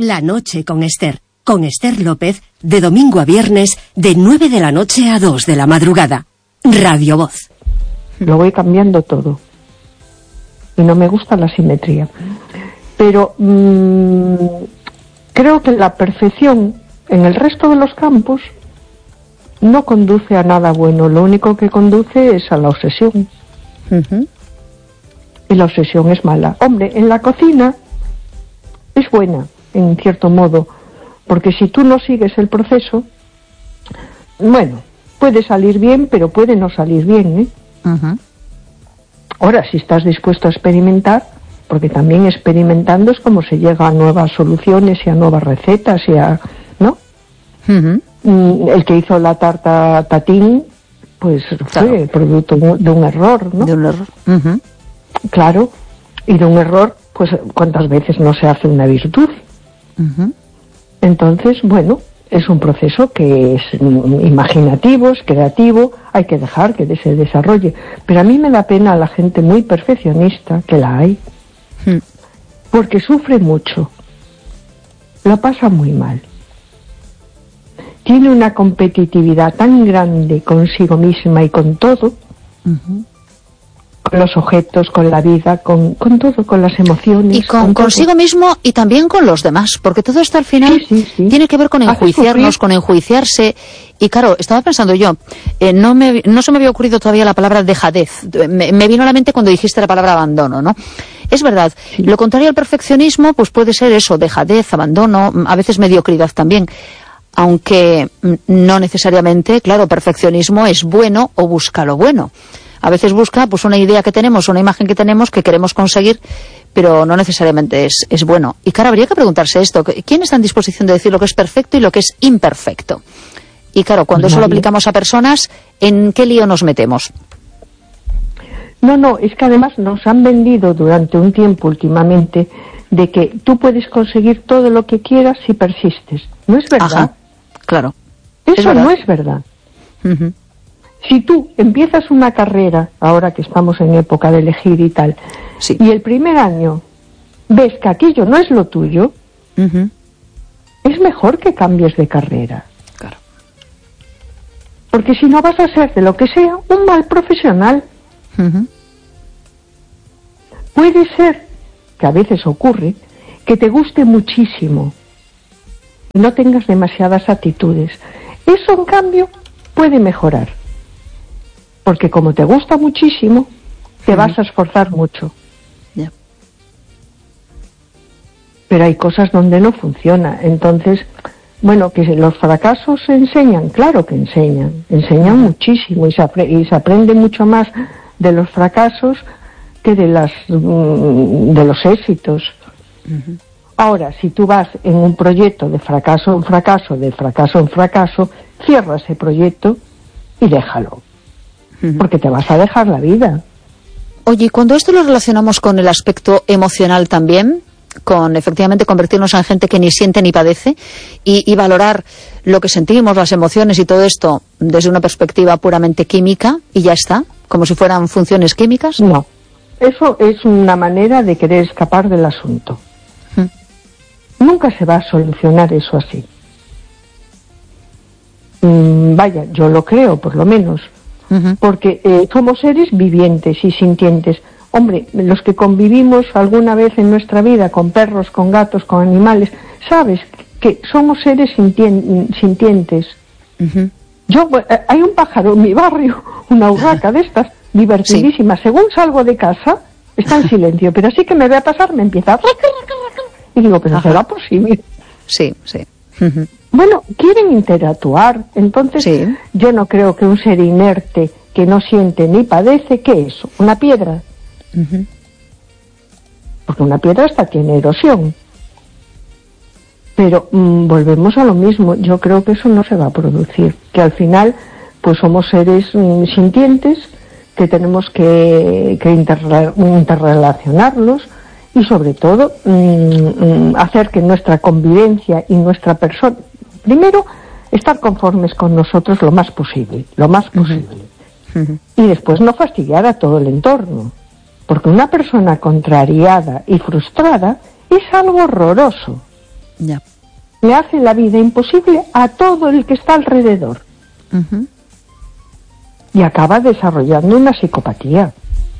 La noche con Esther López, de domingo a viernes, de 9 de la noche a 2 de la madrugada. Radio Voz. Lo voy cambiando todo. Y no me gusta la simetría. Pero creo que la perfección en el resto de los campos no conduce a nada bueno. Lo único que conduce es a la obsesión. Y la obsesión es mala. Hombre, en la cocina es buena, en cierto modo, porque si tú no sigues el proceso, bueno, puede salir bien, pero puede no salir bien, Ahora, si estás dispuesto a experimentar, porque también experimentando es como se llega a nuevas soluciones y a nuevas recetas y a, ¿no? El que hizo la tarta Tatín, pues fue producto de un error, ¿no? De un error. Claro, y de un error, pues cuántas veces no se hace una virtud. Entonces, bueno, es un proceso que es imaginativo, es creativo, hay que dejar que se desarrolle. Pero a mí me da pena a la gente muy perfeccionista, que la hay, porque sufre mucho, la pasa muy mal. Tiene una competitividad tan grande consigo misma y con todo, con los objetos, con la vida, con todo, con las emociones. Y consigo mismo y también con los demás, porque todo esto al final tiene que ver con enjuiciarnos, con enjuiciarse. Y claro, estaba pensando yo, no se me había ocurrido todavía la palabra dejadez. Me vino a la mente cuando dijiste la palabra abandono, ¿no? Es verdad, lo contrario al perfeccionismo, pues puede ser eso, dejadez, abandono, a veces mediocridad también. Aunque no necesariamente, claro, perfeccionismo es bueno o busca lo bueno. A veces busca pues una idea que tenemos, una imagen que tenemos que queremos conseguir, pero no necesariamente es bueno. Y claro, habría que preguntarse esto, ¿quién está en disposición de decir lo que es perfecto y lo que es imperfecto? Y claro, cuando eso lo aplicamos a personas, ¿en qué lío nos metemos? No, es que además nos han vendido durante un tiempo últimamente de que tú puedes conseguir todo lo que quieras si persistes. No es verdad. Ajá, claro. Eso no es verdad. Si tú empiezas una carrera, ahora que estamos en época de elegir y tal, y el primer año ves que aquello no es lo tuyo, es mejor que cambies de carrera. Claro. Porque si no vas a ser de lo que sea un mal profesional. Puede ser, que a veces ocurre, que te guste muchísimo y no tengas demasiadas actitudes. Eso, en cambio, puede mejorar. Porque como te gusta muchísimo, te vas a esforzar mucho. Pero hay cosas donde no funciona. Entonces, bueno, que los fracasos se enseñan, claro que enseñan muchísimo y se aprende mucho más de los fracasos que de los éxitos. Ahora, si tú vas en un proyecto de fracaso en fracaso, de fracaso en fracaso, cierra ese proyecto y déjalo. Porque te vas a dejar la vida. Oye, cuando esto lo relacionamos con el aspecto emocional también, con efectivamente convertirnos en gente que ni siente ni padece, y valorar lo que sentimos, las emociones y todo esto desde una perspectiva puramente química, y ya está, como si fueran funciones químicas. No, eso es una manera de querer escapar del asunto. Nunca se va a solucionar eso así. Vaya, yo lo creo, por lo menos. Porque somos seres vivientes y sintientes. Hombre, los que convivimos alguna vez en nuestra vida con perros, con gatos, con animales, sabes que somos seres sintientes. Hay un pájaro en mi barrio, una urraca de estas, divertidísima. Según salgo de casa, está en silencio, pero así que me ve a pasar, me empieza a... Y digo, pero ¿será posible? Sí. Bueno, quieren interactuar, entonces yo no creo que un ser inerte que no siente ni padece, ¿qué es? ¿Una piedra? Porque una piedra hasta tiene erosión. Pero volvemos a lo mismo, yo creo que eso no se va a producir, que al final pues somos seres sintientes que tenemos que interrelacionarlos y sobre todo hacer que nuestra convivencia y nuestra persona, primero, estar conformes con nosotros lo más posible. Y después no fastidiar a todo el entorno. Porque una persona contrariada y frustrada es algo horroroso. Ya. Le hace la vida imposible a todo el que está alrededor. Y acaba desarrollando una psicopatía.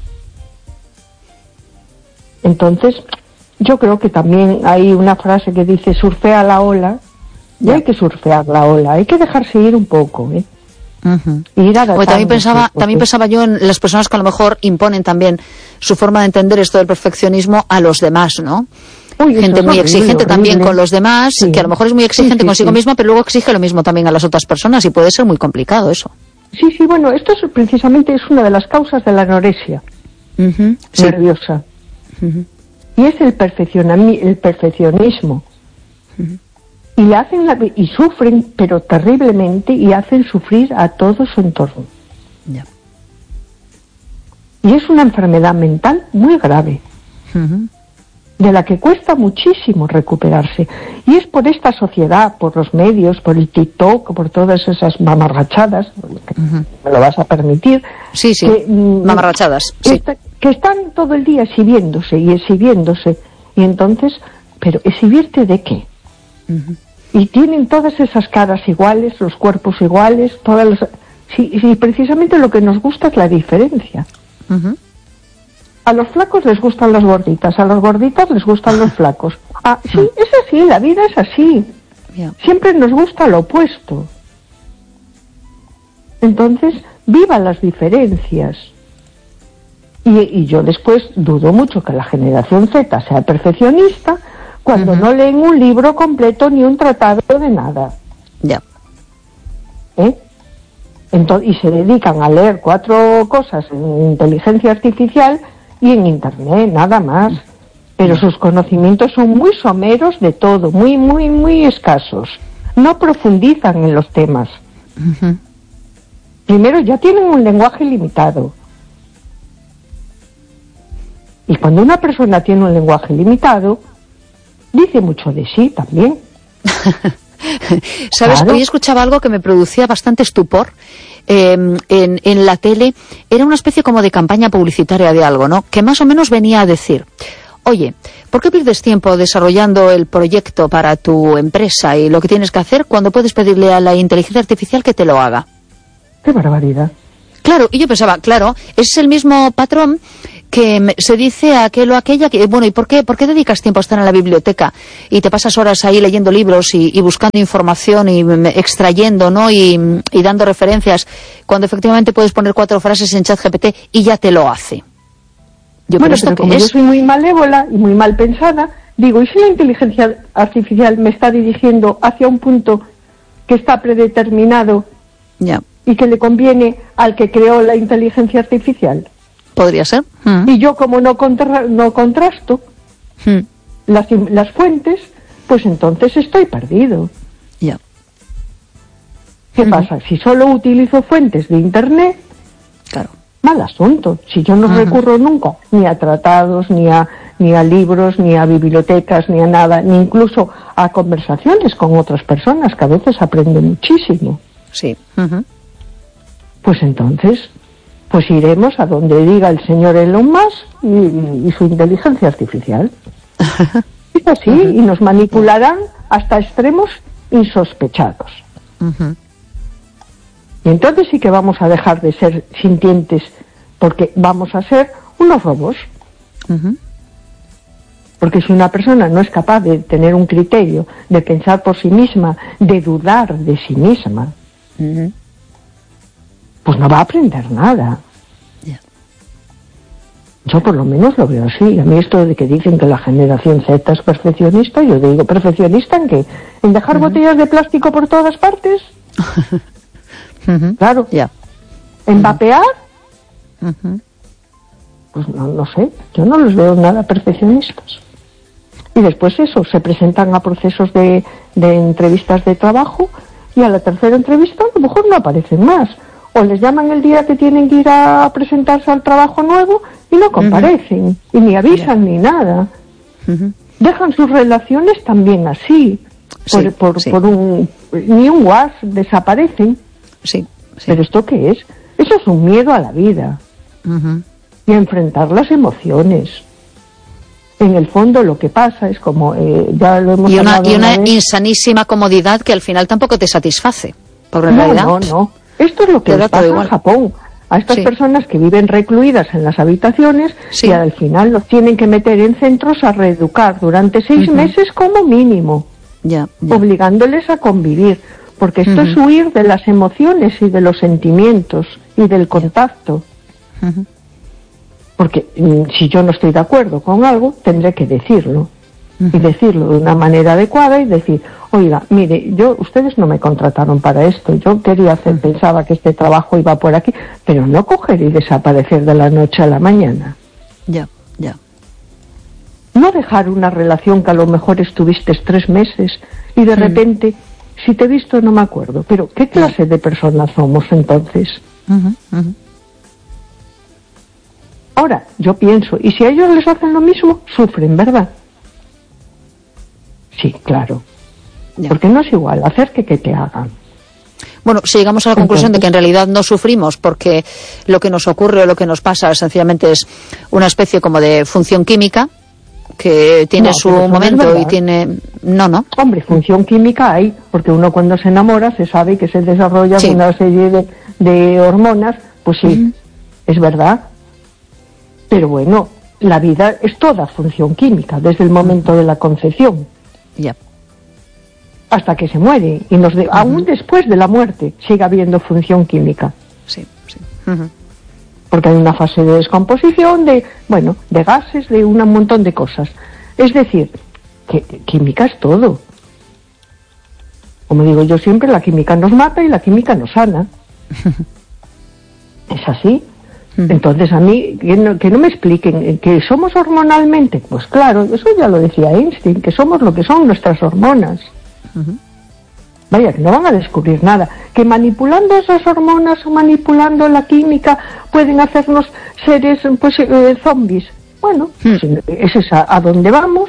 Entonces, yo creo que también hay una frase que dice surfea la ola, y hay que surfear la ola, hay que dejarse ir un poco, ¿eh? Ir también pensaba yo en las personas que a lo mejor imponen también su forma de entender esto del perfeccionismo a los demás, ¿no? Gente muy exigente también con los demás, que a lo mejor es muy exigente consigo misma, pero luego exige lo mismo también a las otras personas, y puede ser muy complicado eso. Sí, bueno, esto precisamente es una de las causas de la anorexia nerviosa. Y es el perfeccionismo. Y le hacen y sufren, pero terriblemente, y hacen sufrir a todo su entorno. Ya. Y es una enfermedad mental muy grave, de la que cuesta muchísimo recuperarse. Y es por esta sociedad, por los medios, por el TikTok, por todas esas mamarrachadas, me lo vas a permitir. Sí, mamarrachadas. Que están todo el día exhibiéndose. Y entonces, ¿pero exhibirte de qué? Y tienen todas esas caras iguales, los cuerpos iguales, sí, precisamente lo que nos gusta es la diferencia. A los flacos les gustan las gorditas, a las gorditas les gustan los flacos. Sí, es así, la vida es así. Siempre nos gusta lo opuesto. Entonces, viva las diferencias. Y yo después dudo mucho que la generación Z sea perfeccionista cuando no leen un libro completo ni un tratado de nada. Ya. Y se dedican a leer 4 cosas en inteligencia artificial y en internet, nada más. Pero sus conocimientos son muy someros de todo, muy, muy, muy escasos. No profundizan en los temas. Primero, ya tienen un lenguaje limitado. Y cuando una persona tiene un lenguaje limitado, dice mucho de sí también. ¿Sabes? Claro. Hoy escuchaba algo que me producía bastante estupor en la tele. Era una especie como de campaña publicitaria de algo, ¿no? Que más o menos venía a decir: oye, ¿por qué pierdes tiempo desarrollando el proyecto para tu empresa y lo que tienes que hacer cuando puedes pedirle a la inteligencia artificial que te lo haga? ¡Qué barbaridad! Claro, y yo pensaba, claro, es el mismo patrón que se dice a aquel o aquella que, bueno, ¿y por qué dedicas tiempo a estar en la biblioteca y te pasas horas ahí leyendo libros y buscando información y extrayendo, ¿no? Y dando referencias, cuando efectivamente puedes poner 4 frases en ChatGPT y ya te lo hace? Bueno, pero como yo soy muy malévola y muy mal pensada, digo, ¿y si la inteligencia artificial me está dirigiendo hacia un punto que está predeterminado y que le conviene al que creó la inteligencia artificial? Podría ser. Y yo, como no contrasto las fuentes, pues entonces estoy perdido. ¿Qué pasa? Si solo utilizo fuentes de internet, claro, mal asunto. Si yo no recurro nunca ni a tratados, ni a libros, ni a bibliotecas, ni a nada, ni incluso a conversaciones con otras personas, que a veces aprendo muchísimo. Sí. Pues entonces, pues iremos a donde diga el señor Elon Musk y su inteligencia artificial. Es así, y nos manipularán hasta extremos insospechados. Y entonces sí que vamos a dejar de ser sintientes, porque vamos a ser unos robots. Porque si una persona no es capaz de tener un criterio, de pensar por sí misma, de dudar de sí misma, pues no va a aprender nada. Yo por lo menos lo veo así. A mí esto de que dicen que la generación Z es perfeccionista, yo digo, ¿perfeccionista en qué? ¿En dejar botellas de plástico por todas partes? Claro. ¿En vapear? Pues no sé, yo no los veo nada perfeccionistas. Y después eso, se presentan a procesos de entrevistas de trabajo y a la tercera entrevista a lo mejor no aparecen más. O les llaman el día que tienen que ir a presentarse al trabajo nuevo y no comparecen, y ni avisan ni nada. Dejan sus relaciones también así, ni un WhatsApp, desaparecen. ¿Pero esto qué es? Eso es un miedo a la vida y a enfrentar las emociones. En el fondo lo que pasa es como ya lo hemos hablado y una vez, insanísima comodidad que al final tampoco te satisface, porque en realidad no. Esto es lo que les pasa en Japón a estas personas que viven recluidas en las habitaciones y al final los tienen que meter en centros a reeducar durante 6 meses como mínimo, obligándoles a convivir, porque esto es huir de las emociones y de los sentimientos y del contacto. Porque si yo no estoy de acuerdo con algo, tendré que decirlo. Y decirlo de una manera adecuada y decir, oiga, mire, ustedes no me contrataron para esto, yo quería pensaba que este trabajo iba por aquí, pero no coger y desaparecer de la noche a la mañana. No dejar una relación que a lo mejor estuviste 3 meses y de repente, si te he visto no me acuerdo, pero ¿qué clase de personas somos entonces? Ahora, yo pienso, y si a ellos les hacen lo mismo, sufren, ¿verdad? Sí, claro. Porque no es igual hacer que te hagan. Bueno, si llegamos a la conclusión de que en realidad no sufrimos porque lo que nos ocurre o lo que nos pasa sencillamente es una especie como de función química que tiene su momento y tiene... No. Hombre, función química hay, porque uno cuando se enamora se sabe que se desarrolla una serie de hormonas, pues sí, es verdad. Pero bueno, la vida es toda función química, desde el momento de la concepción. Hasta que se muere, y aún después de la muerte sigue habiendo función química. Porque hay una fase de descomposición, de gases, de un montón de cosas. Es decir, que química es todo. Como digo yo siempre, la química nos mata y la química nos sana. Es así. Entonces a mí, que no me expliquen que somos hormonalmente, pues claro, eso ya lo decía Einstein, que somos lo que son nuestras hormonas. Vaya, que no van a descubrir nada. Que manipulando esas hormonas o manipulando la química pueden hacernos seres, pues, zombies. Bueno, si ese es a dónde vamos.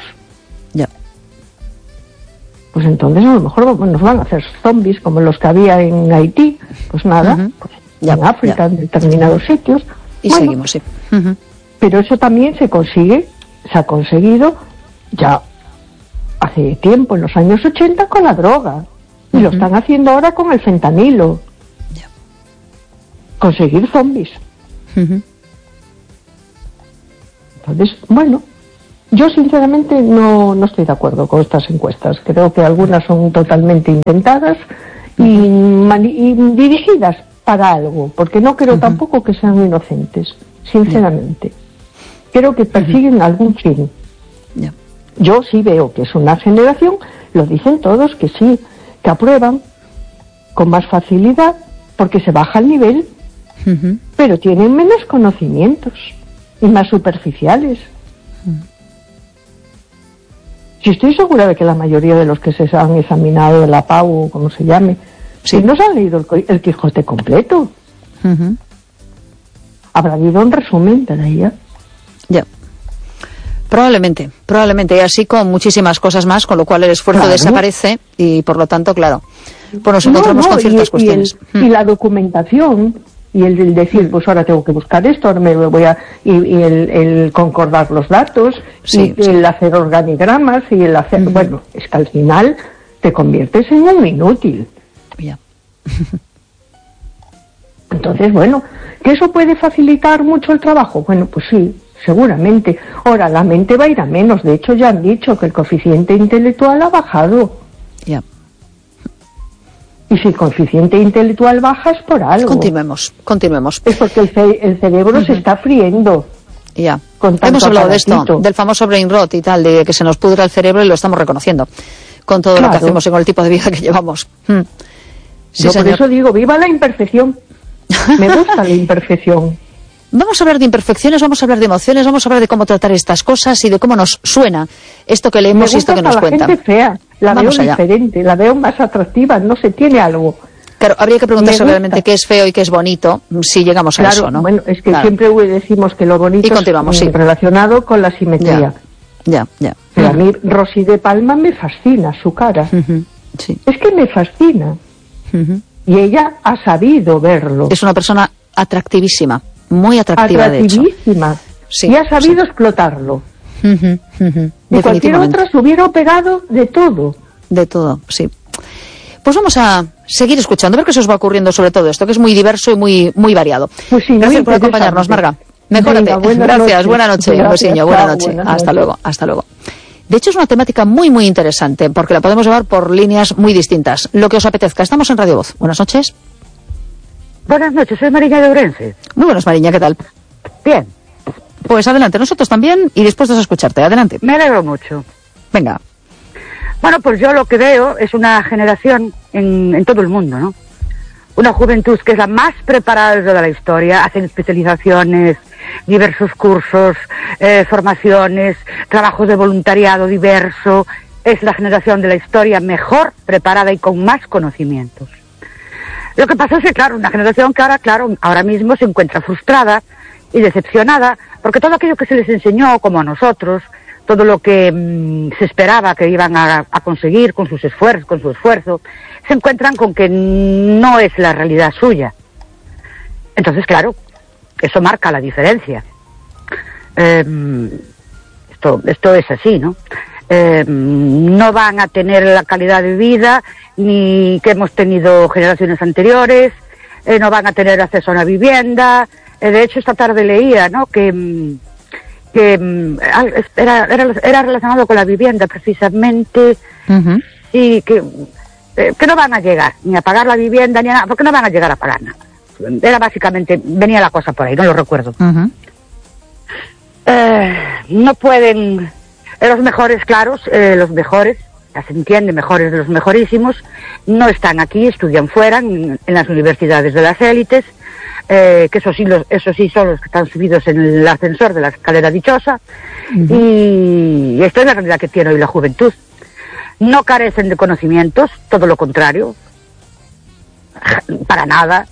Pues entonces a lo mejor nos van a hacer zombies como los que había en Haití. Pues nada, en África, en determinados sitios. Y seguimos, sí. Pero eso también se ha conseguido ya hace tiempo, en los años 80, con la droga. Y lo están haciendo ahora con el fentanilo. Conseguir zombies. Entonces, bueno, yo sinceramente no estoy de acuerdo con estas encuestas. Creo que algunas son totalmente inventadas y dirigidas para algo, porque no creo tampoco que sean inocentes, sinceramente. Creo que persiguen algún fin. Yo sí veo que es una generación, lo dicen todos, que sí, que aprueban con más facilidad porque se baja el nivel, pero tienen menos conocimientos y más superficiales. Si estoy segura de que la mayoría de los que se han examinado de la PAU o como se llame, no se han leído el Quijote completo. Habrá habido un resumen de ella. Probablemente, y así con muchísimas cosas más, con lo cual el esfuerzo desaparece y por lo tanto, claro, pues nos encontramos con ciertas cuestiones. Y la documentación, y el decir, pues ahora tengo que buscar esto, ahora me voy a... Y el concordar los datos, el hacer organigramas, y el hacer... Bueno, es que al final te conviertes en un inútil. Entonces, bueno, ¿que eso puede facilitar mucho el trabajo? Bueno, pues sí, seguramente. Ahora, la mente va a ir a menos. De hecho, ya han dicho que el coeficiente intelectual ha bajado. Y si el coeficiente intelectual baja es por algo. Continuemos. Es porque el cerebro se está friendo. Hemos hablado de esto, del famoso brain rot y tal, de que se nos pudra el cerebro y lo estamos reconociendo con todo lo que hacemos y con el tipo de vida que llevamos. Yo por eso digo, viva la imperfección. Me gusta la imperfección. Vamos a hablar de imperfecciones, vamos a hablar de emociones, vamos a hablar de cómo tratar estas cosas y de cómo nos suena esto que leemos y esto que nos cuentan. La gente fea, la veo diferente, la veo más atractiva, no sé, tiene algo. Claro, habría que preguntarse realmente qué es feo y qué es bonito si llegamos a eso, ¿no? Bueno, es que siempre decimos que lo bonito es relacionado con la simetría. Pero a mí Rosy de Palma me fascina, su cara. Es que me fascina. Y ella ha sabido verlo. Es una persona atractivísima, muy atractiva, de hecho. Y ha sabido explotarlo. Y cualquier otra se hubiera pegado de todo. De todo, sí. Pues vamos a seguir escuchando, a ver qué se os va ocurriendo sobre todo esto, que es muy diverso y muy variado. Pues sí, gracias por acompañarnos, Marga. Mejórate. Gracias, buenas noches. Un besiño, buena noche. Hasta luego, hasta luego. De hecho, es una temática muy interesante, porque la podemos llevar por líneas muy distintas. Lo que os apetezca. Estamos en Radio Voz. Buenas noches. Buenas noches, soy Mariña de Ourense. Muy buenas, Mariña, ¿qué tal? Bien. Pues adelante, nosotros también y dispuestos a escucharte. Adelante. Me alegro mucho. Venga. Bueno, pues yo lo que veo es una generación en todo el mundo, ¿no? Una juventud que es la más preparada de toda la historia, hacen especializaciones, diversos cursos, formaciones, trabajos de voluntariado diverso. Es la generación de la historia mejor preparada y con más conocimientos. Lo que pasa es que, claro, una generación que ahora mismo se encuentra frustrada y decepcionada, porque todo aquello que se les enseñó, como a nosotros, todo lo que se esperaba que iban a conseguir con sus esfuerzos, con su esfuerzo, se encuentran con que no es la realidad suya. Entonces, claro, eso marca la diferencia. Esto es así, ¿no? No van a tener la calidad de vida ni que hemos tenido generaciones anteriores, no van a tener acceso a una vivienda. De hecho, esta tarde leía, ¿no?, que era relacionado con la vivienda precisamente, y que no van a llegar ni a pagar la vivienda ni a nada, porque no van a llegar a pagar nada. Era básicamente, venía la cosa por ahí, no lo recuerdo. No pueden, los mejores, claros, los mejores, ya se entiende, mejores de los mejorísimos, no están aquí, estudian fuera, en las universidades de las élites, que eso sí son los que están subidos en el ascensor de la escalera dichosa, y esto es la realidad que tiene hoy la juventud. No carecen de conocimientos, todo lo contrario, para nada.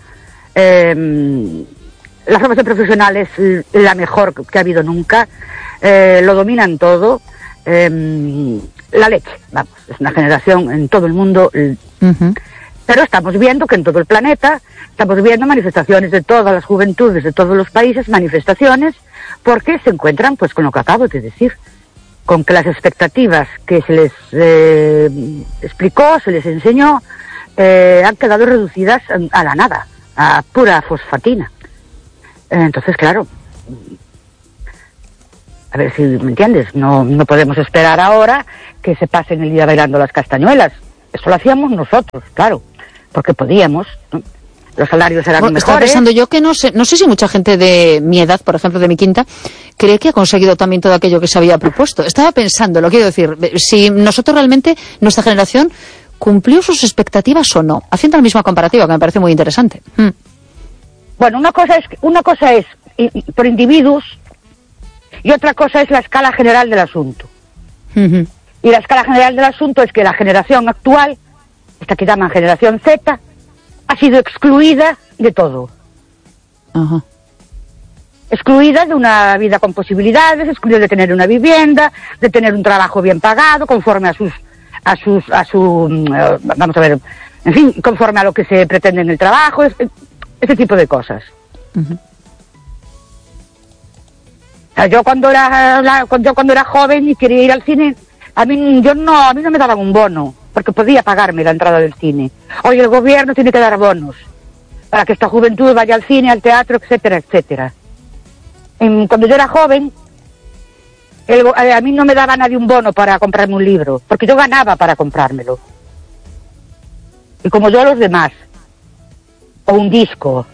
La formación profesional es la mejor que ha habido nunca, lo dominan todo, la leche, vamos, es una generación en todo el mundo. Pero estamos viendo que en todo el planeta, estamos viendo manifestaciones de todas las juventudes, de todos los países, manifestaciones, porque se encuentran pues con lo que acabo de decir, con que las expectativas que se les explicó, se les enseñó, han quedado reducidas a la nada, a pura fosfatina. Entonces, claro, a ver si me entiendes, no podemos esperar ahora que se pasen el día bailando las castañuelas. Eso lo hacíamos nosotros, claro, porque podíamos, ¿no? Los salarios eran mejores. Estaba pensando yo que no sé si mucha gente de mi edad, por ejemplo, de mi quinta, cree que ha conseguido también todo aquello que se había propuesto. Estaba pensando, lo quiero decir, si nosotros realmente, nuestra generación, cumplió sus expectativas o no, haciendo la misma comparativa, que me parece muy interesante. Bueno, una cosa es por individuos y otra cosa es la escala general del asunto. Y la escala general del asunto es que la generación actual, esta que llaman generación Z, ha sido excluida de todo. Excluida de una vida con posibilidades, excluida de tener una vivienda, de tener un trabajo bien pagado, conforme a su vamos a ver, en fin, conforme a lo que se pretende en el trabajo, ese tipo de cosas. Yo cuando era joven y quería ir al cine, a mí no me daban un bono, porque podía pagarme la entrada del cine. Hoy el gobierno tiene que dar bonos para que esta juventud vaya al cine, al teatro, etcétera, etcétera. Cuando yo era joven, a mí no me daba nadie un bono para comprarme un libro, porque yo ganaba para comprármelo. Y como yo a los demás, o un disco,